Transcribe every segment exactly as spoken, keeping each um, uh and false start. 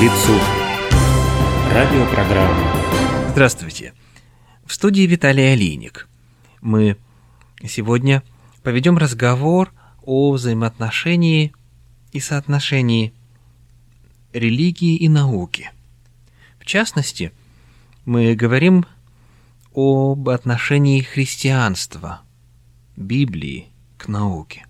лицу». Радиопрограмма. Здравствуйте. В студии Виталий Алиник. Мы сегодня поведем разговор о взаимоотношении и соотношении религии и науки. В частности, мы говорим об отношении христианства, Библии к науке.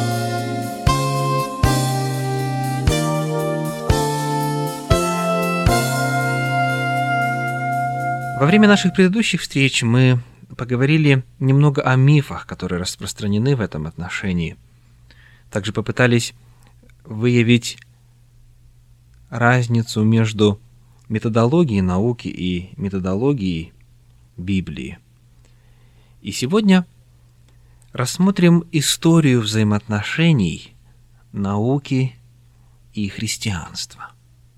Во время наших предыдущих встреч мы поговорили немного о мифах, которые распространены в этом отношении. Также попытались выявить разницу между методологией науки и методологией Библии. И сегодня рассмотрим историю взаимоотношений науки и христианства.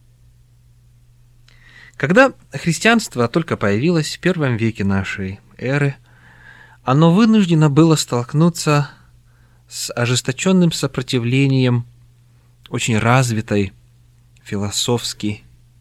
Когда христианство только появилось в первом веке нашей эры, оно вынуждено было столкнуться с ожесточенным сопротивлением очень развитой философски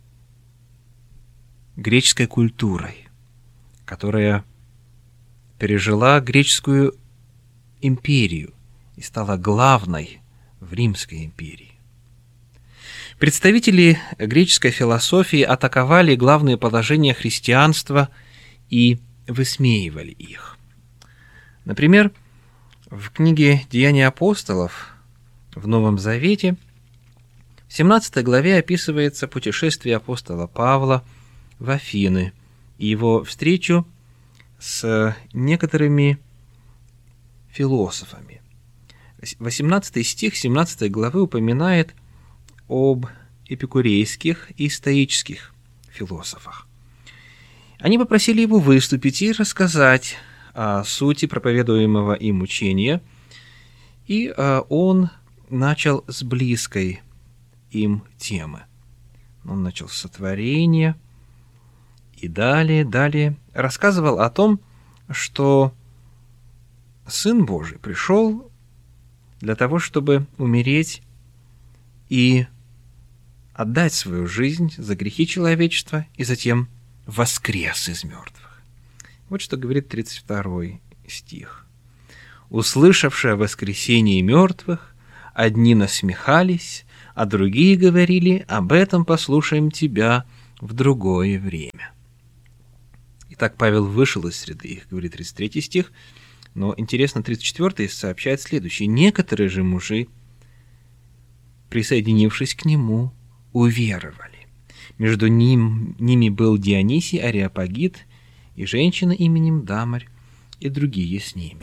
греческой культурой, которая пережила греческую империю и стала главной в Римской империи. Представители греческой философии атаковали главные положения христианства и высмеивали их. Например, в книге «Деяния апостолов» в Новом Завете в семнадцатой главе описывается путешествие апостола Павла в Афины и его встречу с некоторыми философами. восемнадцатый стих семнадцатой главы упоминает об эпикурейских и стоических философах. Они попросили его выступить и рассказать о сути проповедуемого им учения, и он начал с близкой им темы. Он начал с сотворения и далее, далее рассказывал о том, что Сын Божий пришел для того, чтобы умереть и отдать свою жизнь за грехи человечества и затем воскрес из мертвых. Вот что говорит тридцать второй стих. «Услышавши о воскресении мертвых, одни насмехались, а другие говорили: об этом послушаем тебя в другое время». Итак, Павел вышел из среды их, говорит тридцать третий стих, но интересно, тридцать четвёртый сообщает следующее. «Некоторые же мужи, присоединившись к нему, уверовали. Между ним, ними был Дионисий Ареопагит и женщина именем Дамарь, и другие с ними».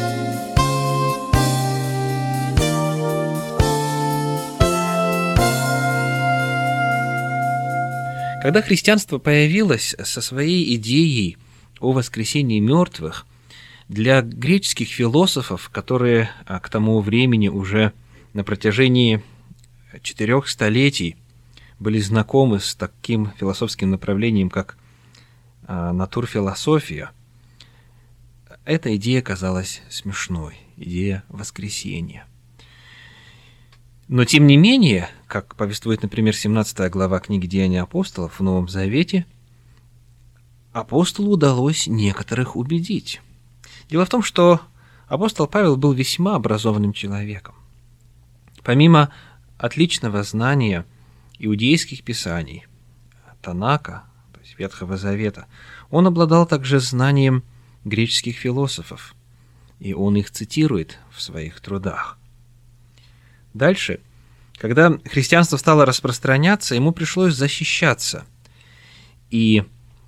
Когда христианство появилось со своей идеей о воскресении мертвых, для греческих философов, которые к тому времени уже на протяжении четырех столетий были знакомы с таким философским направлением, как натурфилософия, эта идея казалась смешной, идея воскресения. Но тем не менее, как повествует, например, семнадцатая глава книги «Деяния апостолов» в Новом Завете, апостолу удалось некоторых убедить. Дело в том, что апостол Павел был весьма образованным человеком. Помимо отличного знания иудейских писаний, Танака, то есть Ветхого Завета, он обладал также знанием греческих философов, и он их цитирует в своих трудах. Дальше, когда христианство стало распространяться, ему пришлось защищаться. И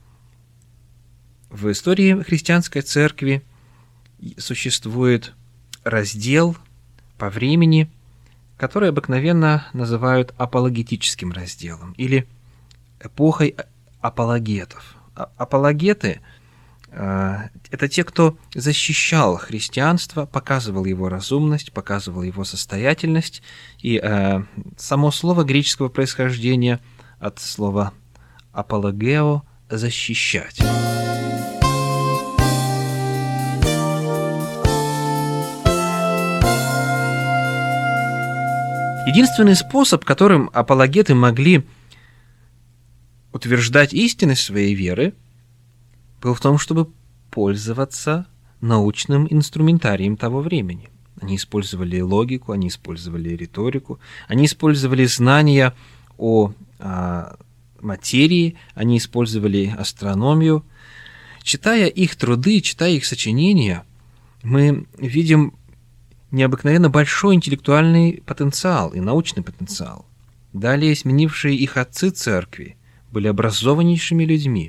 в истории христианской церкви существует раздел по времени, который обыкновенно называют апологетическим разделом или эпохой апологетов. Апологеты – это те, кто защищал христианство, показывал его разумность, показывал его состоятельность, и само слово греческого происхождения от слова апологео – защищать. Единственный способ, которым апологеты могли утверждать истинность своей веры был в том, чтобы пользоваться научным инструментарием того времени. Они использовали логику, они использовали риторику, они использовали знания о, о материи, они использовали астрономию. Читая их труды, читая их сочинения, мы видим необыкновенно большой интеллектуальный потенциал и научный потенциал. Далее сменившие их отцы церкви были образованнейшими людьми.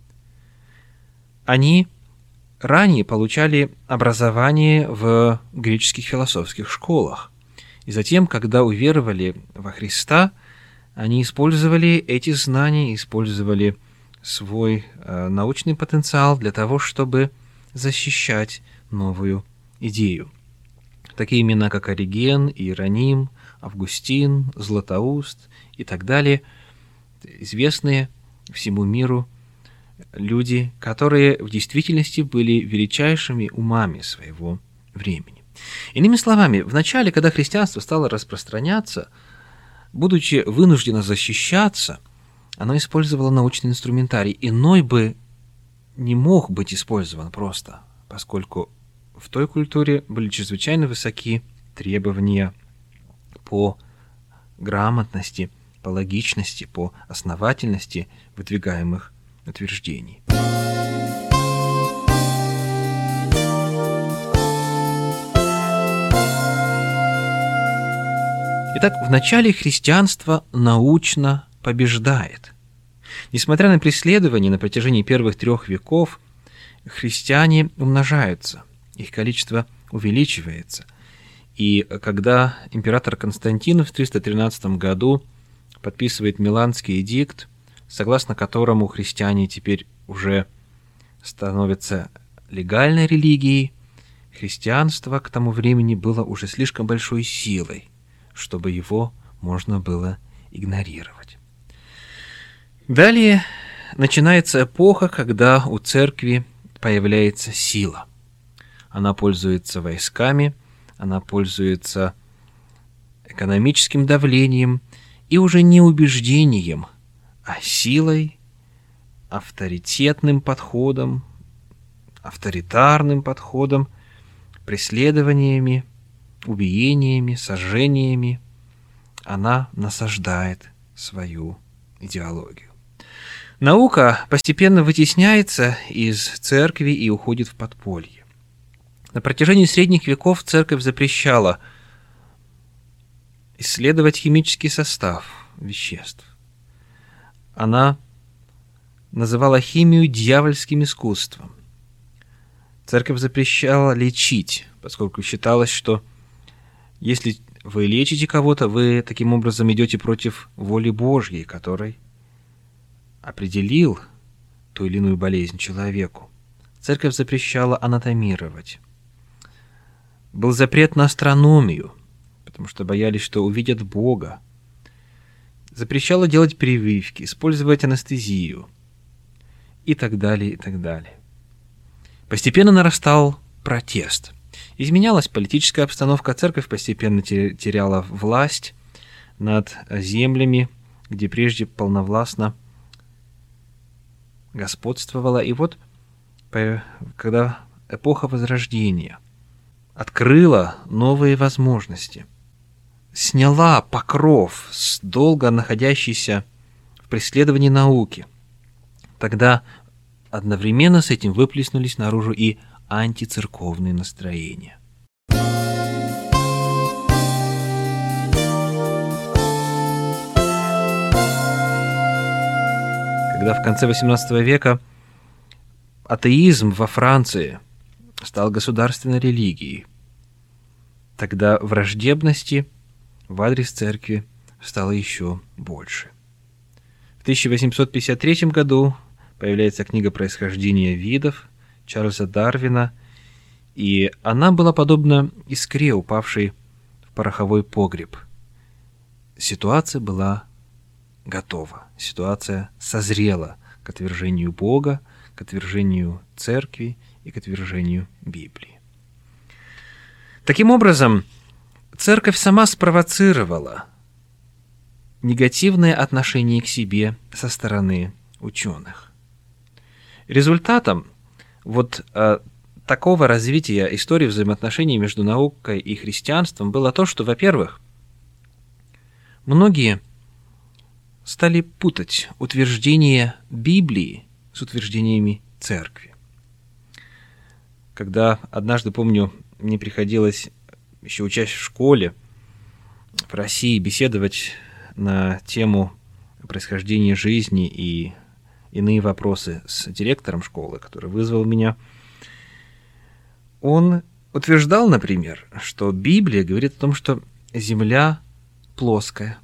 Они ранее получали образование в греческих философских школах. И затем, когда уверовали во Христа, они использовали эти знания, использовали свой э, научный потенциал для того, чтобы защищать новую идею. Такие имена, как Ориген, Иероним, Августин, Златоуст и так далее, известные всему миру люди, которые в действительности были величайшими умами своего времени. Иными словами, в начале, когда христианство стало распространяться, будучи вынуждено защищаться, оно использовало научный инструментарий. Иной бы не мог быть использован просто, поскольку в той культуре были чрезвычайно высоки требования по грамотности, по логичности, по основательности выдвигаемых утверждений. Итак, в начале христианство научно побеждает. Несмотря на преследования на протяжении первых трех веков, христиане умножаются, их количество увеличивается. И когда император Константин в триста тринадцатом году подписывает Миланский эдикт, согласно которому христиане теперь уже становятся легальной религией, христианство к тому времени было уже слишком большой силой, чтобы его можно было игнорировать. Далее начинается эпоха, когда у церкви появляется сила. Она пользуется войсками, она пользуется экономическим давлением и уже не убеждением, а силой, авторитетным подходом, авторитарным подходом, преследованиями, убиениями, сожжениями. Она насаждает свою идеологию. Наука постепенно вытесняется из церкви и уходит в подполье. На протяжении средних веков церковь запрещала исследовать химический состав веществ. Она называла химию дьявольским искусством. Церковь запрещала лечить, поскольку считалось, что если вы лечите кого-то, вы таким образом идете против воли Божьей, которой определил ту или иную болезнь человеку. Церковь запрещала анатомировать. Был запрет на астрономию, потому что боялись, что увидят Бога. Запрещала делать прививки, использовать анестезию и так далее, и так далее. Постепенно нарастал протест. Изменялась политическая обстановка, церковь постепенно теряла власть над землями, где прежде полновластно господствовала. И вот, когда эпоха Возрождения открыла новые возможности, сняла покров с долго находящейся в преследовании науки, тогда одновременно с этим выплеснулись наружу и антицерковные настроения. Когда в конце восемнадцатого века атеизм во Франции стал государственной религией, тогда враждебности в адрес церкви стало еще больше. В тысяча восемьсот пятьдесят третьем году появляется книга «Происхождение видов» Чарльза Дарвина, и она была подобна искре, упавшей в пороховой погреб. Ситуация была готова, ситуация созрела к отвержению Бога, к отвержению церкви и к отвержению Библии. Таким образом, церковь сама спровоцировала негативное отношение к себе со стороны ученых. Результатом вот э, такого развития истории взаимоотношений между наукой и христианством было то, что, во-первых, многие стали путать утверждения Библии с утверждениями церкви. Когда однажды, помню, мне приходилось, еще учась в школе в России, беседовать на тему происхождения жизни и иные вопросы с директором школы, который вызвал меня, он утверждал, например, что Библия говорит о том, что Земля плоская.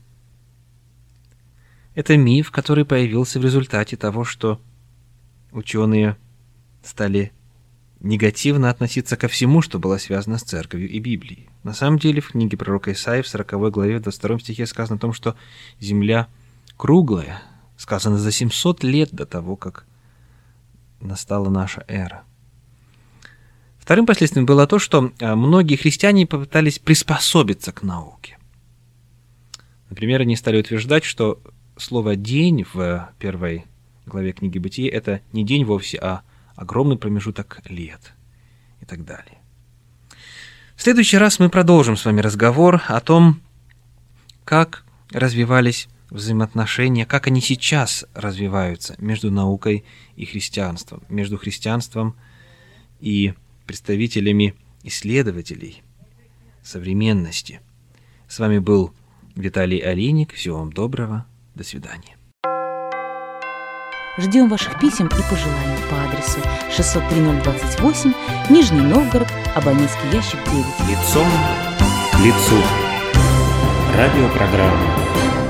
Это миф, который появился в результате того, что ученые стали негативно относиться ко всему, что было связано с церковью и Библией. На самом деле, в книге пророка Исаии, в сороковой главе, в двадцать втором стихе сказано о том, что Земля круглая, сказано за семьсот лет до того, как настала наша эра. Вторым последствием было то, что многие христиане попытались приспособиться к науке. Например, они стали утверждать, что слово «день» в первой главе книги Бытия — это не день вовсе, а огромный промежуток лет и так далее. В следующий раз мы продолжим с вами разговор о том, как развивались взаимоотношения, как они сейчас развиваются между наукой и христианством, между христианством и представителями исследователей современности. С вами был Виталий Олейник. Всего вам доброго. До свидания. Ждем ваших писем и пожеланий по адресу шестьсот три ноль двадцать восемь, Нижний Новгород, абонентский ящик девять. Лицом к лицу. Радиопрограмма.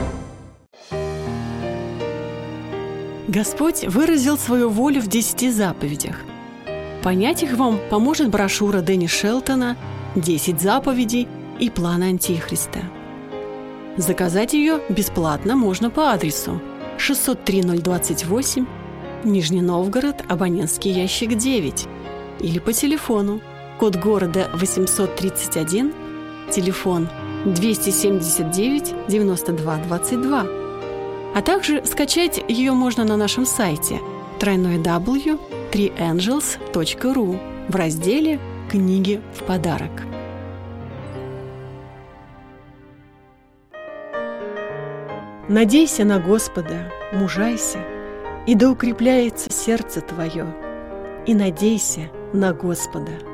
Господь выразил свою волю в десяти заповедях. Понять их вам поможет брошюра Дэнни Шелтона «Десять заповедей и план Антихриста». Заказать ее бесплатно можно по адресу шестьсот три ноль двадцать восемь, Нижний Новгород, абонентский ящик девять, или по телефону, код города восемьсот тридцать один, телефон двести семьдесят девять девяносто два двадцать два. А также скачать ее можно на нашем сайте дабл ю дабл ю дабл ю точка три энджелс точка ру в разделе «Книги в подарок». Надейся на Господа, мужайся, и да укрепляется сердце твое, и надейся на Господа.